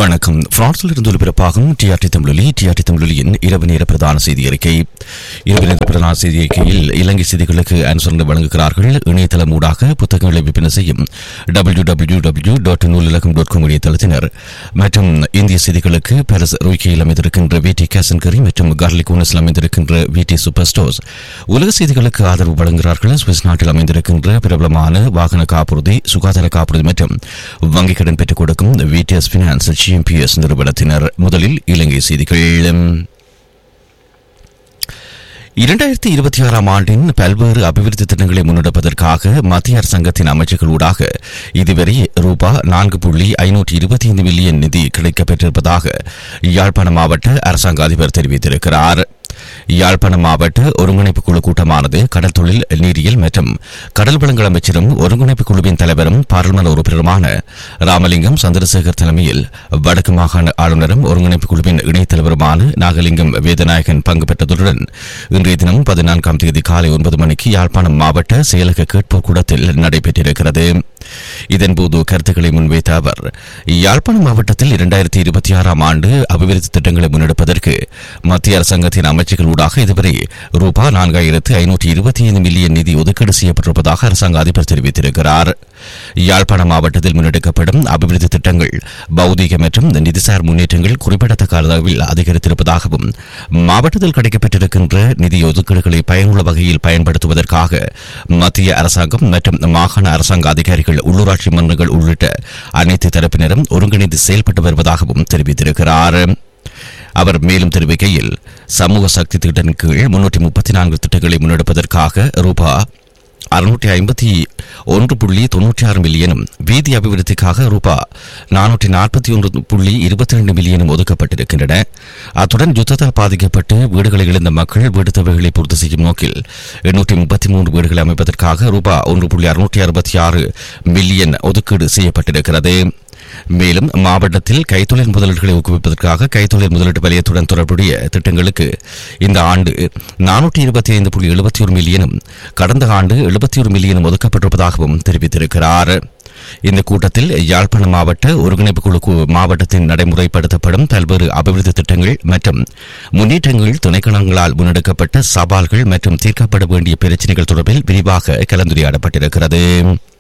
வணக்கம். பிரான்சில் இருந்து ஒலிபரப்பாகும் டிஆர்டி தமிழொலியின் இரவு நேர பிரதான செய்தி அறிக்கை. இரவு நேர பிரதான செய்தி அறிக்கையில் இலங்கை செய்திகளுக்கு அனுசரணை வழங்குகிறார்கள். இணையதளம் ஊடாக புத்தகங்களை விற்பனை செய்யும் www.நூலுலகம்.com இணையதளத்தினர் மற்றும் இந்திய செய்திகளுக்கு பாரிஸ் ரோய்கையில் அமைந்திருக்கின்ற VT கேசன்கரி மற்றும் கார்லிக் ஊனஸில் அமைந்திருக்கின்ற VT சூப்பர் ஸ்டோர்ஸ். உலக செய்திகளுக்கு ஆதரவு வழங்குகிறார்கள். சுவிஸ் நாட்டில் அமைந்திருக்கின்ற பிரபலமான வாகன காப்புறுதி, சுகாதார காப்புறுதி மற்றும் வங்கிக் கடன் பெற்றுக் கொடுக்கும் VTS Finance GMPS நிறுவனத்தினர். முதலில் இலங்கை செய்திகள். 2026 ஆண்டின் பல்வேறு அபிவிருத்தி திட்டங்களை முன்னெடுப்பதற்காக மத்திய அரசாங்கத்தின் அமைச்சர்களூடாக இதுவரை ரூபாய் 4.525 மில்லியன் நிதி கிடைக்கப்பெற்றிருப்பதாக யாழ்ப்பாண மாவட்ட அரசாங்க அதிபர் தெரிவித்திருக்கிறார். யாழ்ப்பாணம் மாவட்ட ஒருங்கிணைப்பு குழு கூட்டமானது கடல் தொழில், நீரியல் மற்றும் கடல் வளங்கள் அமைச்சரும் ஒருங்கிணைப்பு குழுவின் தலைவரும் பாராளுமன்ற உறுப்பினருமான ராமலிங்கம் சந்திரசேகர் தலைமையில் வடக்கு மாகாண ஆளுநரும் ஒருங்கிணைப்பு குழுவின் இணைத் தலைவருமான நாகலிங்கம் வேதநாயகன் பங்கு பெற்றதுடன் இன்றைய தினம் 14ஆம் தேதி காலை 9 மணிக்கு யாழ்ப்பாணம் மாவட்ட செயலக கேட்போர் கூடத்தில் நடைபெற்றிருக்கிறது. இதன்போது கருத்துக்களை முன்வைத்த அவர், யாழ்ப்பாணம் மாவட்டத்தில் 2026 ஆண்டு அபிவிருத்தி திட்டங்களை முன்னெடுப்பதற்கு மத்திய அரசாங்கத்தின் அமைச்சர்களூடாக இதுவரை ரூபாய் 4.525 மில்லியன் நிதி ஒதுக்கீடு செய்யப்பட்டிருப்பதாக அரசாங்க அதிபர் தெரிவித்திருக்கிறார். யாழ்ப்பாணம் மாவட்டத்தில் முன்னெடுக்கப்படும் அபிவிருத்தி திட்டங்கள் பௌதீக மற்றும் நிதிசார் முன்னேற்றங்கள் குறிப்பிடத்தக்க அளவில் அதிகரித்திருப்பதாகவும் மாவட்டத்தில் கிடைக்கப்பட்டிருக்கின்ற நிதி ஒதுக்கீடுகளை பயனுள்ள வகையில் பயன்படுத்துவதற்காக மத்திய அரசாங்கம் மற்றும் மாகாண அரசாங்க அதிகாரிகள், உள்ளூராட்சி மன்றங்கள் உள்ளிட்ட அனைத்து தரப்பினரும் ஒருங்கிணைந்து செயல்பட்டு வருவதாகவும் தெரிவித்திருக்கிறார். அவர் மேலும் தெரிவிக்கையில், சமூக சக்தி திட்டத்தின் கீழ் 334 திட்டங்களை முன்னெடுப்பதற்காக ரூபாய் 651.96 மில்லியனும், வீதி அபிவிருத்திக்காக ரூபாய் 441.22 மில்லியனும் ஒதுக்கப்பட்டிருக்கின்றன. அத்துடன் யுத்தத்தால் பாதிக்கப்பட்டு வீடுகளை இழந்த மக்கள் வீடு தேவைகளை பூர்த்தி செய்யும் நோக்கில் 833 வீடுகளை அமைப்பதற்காக ரூபாய் 1.666 மில்லியன் ஒதுக்கீடு செய்யப்பட்டிருக்கிறது. மேலும் மாவட்டத்தில் கைத்தொழில் முதலீடுகளை ஊக்குவிப்பதற்காக கைத்தொழில் முதலீட்டு வலயத்துடன் தொடர்புடைய திட்டங்களுக்கு இந்த ஆண்டு 425.71 மில்லியனும், கடந்த ஆண்டு 71 மில்லியனும் ஒதுக்கப்பட்டிருப்பதாகவும் தெரிவித்திருக்கிறார். இந்த கூட்டத்தில் யாழ்ப்பாண மாவட்ட ஒருங்கிணைப்பு குழு மாவட்டத்தின் நடைமுறைப்படுத்தப்படும் பல்வேறு அபிவிருத்தி திட்டங்கள் மற்றும் முன்னேற்றங்கள், துணைக்கணங்களால் முன்னெடுக்கப்பட்ட சவால்கள் மற்றும் தீர்க்கப்பட வேண்டிய பிரச்சினைகள் தொடர்பில் விரிவாக கலந்துரையாடப்பட்டிருக்கிறது.